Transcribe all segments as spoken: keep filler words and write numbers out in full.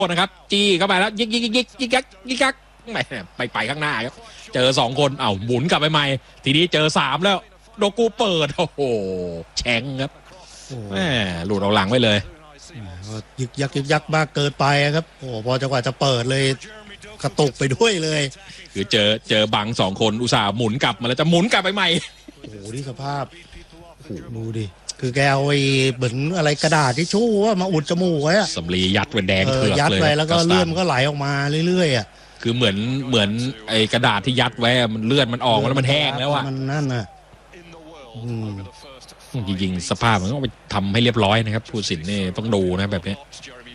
นะครับจี้เข้ามาแล้วยิกยิกยิกยิกยิกยักยิกยักไม่ไปไปข้างหน้าครับเจอสองคนเอ้าหมุนกลับไปใหม่ทีนี้เจอสามแล้วโดกูเปิดโอ้โหแฉงครับแหมหลุดเอาหลังไปเลยยึกยักยึกยักมากเกินไปครับโอ้พอจังหวะจะเปิดเลยกระตุกไปด้วยเลยคือเจอเจอบังสองคนอุตส่าห์หมุนกลับมาแล้วจะหมุนกลับไปใหม่โอ้โหนี่สภาพดูดิคือแกเอาไอ้เหมือนอะไรกระดาษที่ชู่ว่ามาอุดจมูกไว้อะสำลียัดเป็นแดงเถือกเลยยัดไว้แล้วก็เลือดมันก็ไหลออกมาเรื่อยๆอ่ะคือเหมือนเหมือนไอ้กระดาษที่ยัดไว้มันเลือดมันออกแล้วมันแห้งแล้วอ่ะมันนั่นน่ะจริงๆสภาพมันต้องไปทำให้เรียบร้อยนะครับผู้สินนี่ต้องดูนะแบบนี้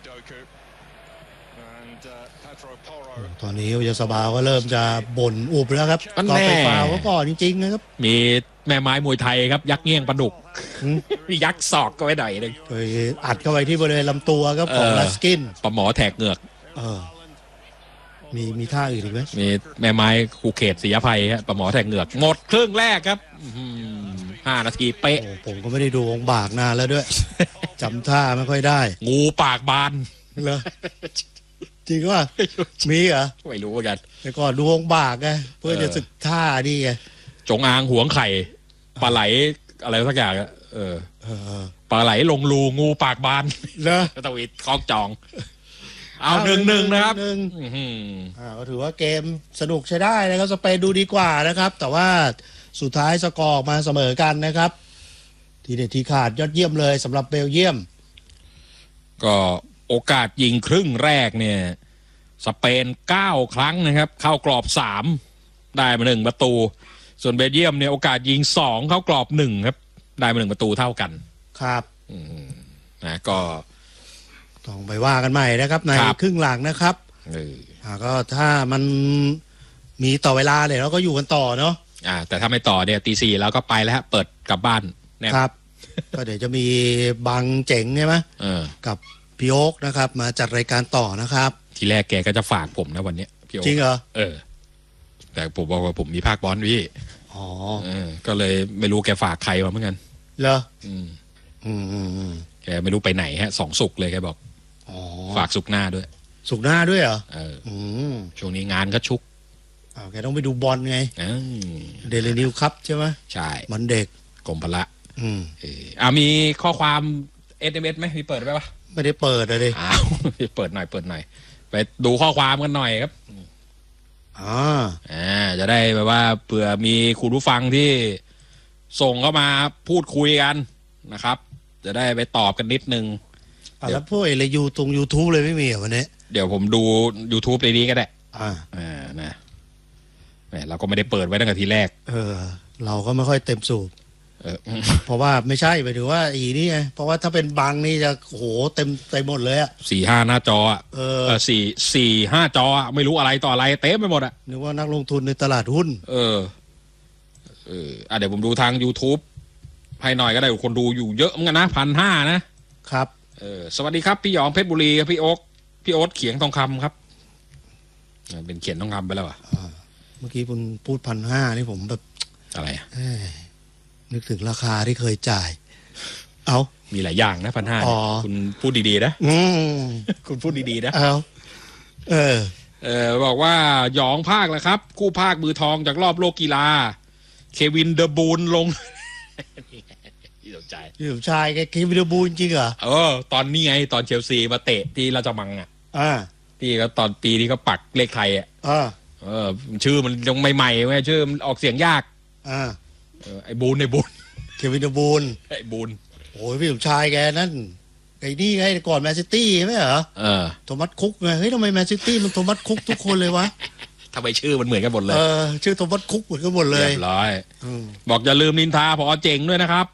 ตอนนี้ยาสบาก็เริ่มจะบ่นอุบแล้วครับก็ไปฟาวก็ก่อนจริงๆนะครับมีแม่ไม้มวยไทยครับยักเงี้ยงปลาดุกยักศอกก็ไว้หน่อยนึงไปอัดเข้าไปที่บริเวณลำตัวครับของลัสกินปลาหมอแทกเหงือกมีมีท่าอื่นอีกไหมมีแม่ไม้คูเขตศรีอภัยครับปลาหมอแทกเหงือกหมดครึ่งแรกครับห้านาทีเป๊ะผมก็ไม่ได้ดูองบากนานแล้วด้วยจำท่าไม่ค่อยได้งูปากบานเหรอจริงว่ามีเหรอไม่รู้เหมือนกันแต่ก่อนดูองบากไงเพื่อจะศึกท่านี่ไงจงอางหวงไข่ปลาไหลอะไรสักอย่างเออปลาไหลลงรูงูปากบานเหรอตะวิดคล้องจองเอาหนึ่งหนึ่งนะครับอ่าก็ถือว่าเกมสนุกใช้ได้นะครับสเปนดูดีกว่านะครับแต่ว่าสุดท้ายสกอร์มาเสมอกันนะครับทีเด็ดทีขาดยอดเยี่ยมเลยสำหรับเบลเยียมก็โอกาสยิงครึ่งแรกเนี่ยสเปนเก้าครั้งนะครับเข้ากรอบสามได้มาหนึ่งประตูส่วนเบลเยียมเนี่ยโอกาสยิงสองเข้ากรอบหนึ่งครับได้มาหนึ่งประตูเท่ากันครับนะก็ต้องไปว่ากันใหม่นะครับในครึ่งหลังนะครับอ่าก็ถ้ามันมีต่อเวลาเนี่ยเราก็อยู่กันต่อเนาะอ่าแต่ถ้าไม่ต่อเนี่ยตีสี่แล้วก็ไปแล้วเปิดกลับบ้านครับก็เดี๋ยวจะมีบังเจ๋งใช่ไหมกับพี่โอ๊กนะครับมาจัดรายการต่อนะครับทีแรกแกก็จะฝากผมนะวันนี้พี่โอ๊กจริงเหรอเออแต่ผมบอกว่าผมมีภาคบอลพี่อ๋อเออก็เลยไม่รู้แกฝากใครมาเหมือนกันเหรออืมอืมอืมแกไม่รู้ไปไหนฮะสองสุกเลยแกบอกอ๋อฝากสุกหน้าด้วยสุกหน้าด้วยเหรอเออช่วงนี้งานก็ชุกอ้าวแกต้องไปดูบอลไงเดลินิวครับใช่ไหมใช่มันเด็กกรมพละอืมเอออ่ามีข้อความเอสเอ็มเอสไหมมีเปิดไหมวะไม่ได้เปิดเลยอ้าวเปิดหน่อยเปิดหน่อยไปดูข้อความกันหน่อยครับอ่าอ่าจะได้แบบว่าเผื่อมีคุณผู้ฟังที่ส่งเข้ามาพูดคุยกันนะครับจะได้ไปตอบกันนิดนึงแล้วพวกอะไรยูตรงยูทูบเลยไม่มีเหรอวันนี้เดี๋ยวผมดู YouTube ในนี้ก็ได้อ่าอ่านะแหมเราก็ไม่ได้เปิดไว้ตั้งแต่ทีแรกเออเราก็ไม่ค่อยเต็มสูบเออเพราะว่าไม่ใช่หมายถึงว่าอีนี่ไงเพราะว่าถ้าเป็นบังนี่จะโหเต็มเต็มหมดเลยอ่ะสี่ห้าหน้าจออ่ะเออสี่สี่ห้าจออ่ะไม่รู้อะไรต่ออะไรเต็มไปหมดอ่ะนึกว่านักลงทุนในตลาดหุ้นเออเอออ่ะเดี๋ยวผมดูทาง YouTube ให้หน่อยก็ได้คนดูอยู่เยอะเหมือนกันนะพันห้านะครับเออสวัสดีครับพี่หยองเพชรบุรีพี่โอ๊คพี่โอ๊ตเขียงทองคำครับเป็นเขียนทองคำไปแล้วอ่ะเมื่อกี้คุณพูดพันห้านี่ผมแบบอะไรนึกถึงราคาที่เคยจ่ายเอามีหลายอย่างนะพันห้าคุณพูดดีๆนะคุณพูดดีๆนะเอาเออเออบอกว่าหยองภาคแหละครับคู่ภาคมือทองจากรอบโลกกีฬาเควินเดอบูนลงพี่สมชายพี่สมชายแกเควินเดอบูนจริงเหรอเออตอนนี้ไงตอนเชลซีมาเตะที่ราชมังอ่ะอ่าที่เขาตอนปีที่เขาปักเลขไทยอ่ะอ่าเออชื่อมันยังใหม่ๆไงชื่อมันออกเสียงยากอ่าไอ้บูนไอ้บูนเควินเดอบูนไอ้บูนโอ้ยพี่สมชายแกนั่นไอ้นี่ไงก่อนแมนซิตี้ใช่ไหมเหรอเออโทมัสคุกไงเฮ้ยทำไมแมนซิตี้มันโทมัสคุกทุกคนเลยวะทำไมชื่อมันเหมือนกันหมดเลยเออชื่อโทมัสคุกเหมือนกันหมดเลยเรียบร้อยบอกอย่าลืมนินทาพอเจ๋งด้วยนะครับ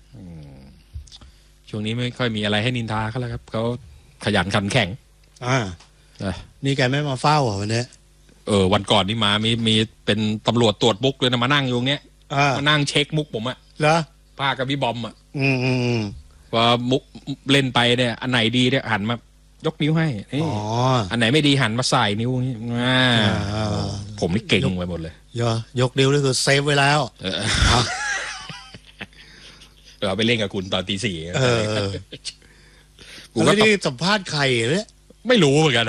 ช่วงนี้ไม่ค่อยมีอะไรให้นินทาเขาแล้วครับเขาขยันขันแข็งอ่านี่แกไม่มาเฝ้าเหรอวันนี้เออวันก่อนนี่มามีมีเป็นตำรวจตรวจมุกเลยนะมานั่งอยู่เงี้ยมานั่งเช็คมุกผมอะเหรอป้ากับพี่บอมอะอืมอืมว่ามุกเล่นไปเนี่ยอันไหนดีเนี่ยหันมายกนิ้วให้อ๋ออันไหนไม่ดีหันมาใส่นิ้วนี้ผมนี่เก่งไปหมดเลยยอยกนิ้วนี่คือเซฟไว้แล้วเออเราไปเล่นกับคุณตอนตีสี่เออแล้วนี่สัมภาษณ์ใครเนี่ยไม่รู้เหมือนกัน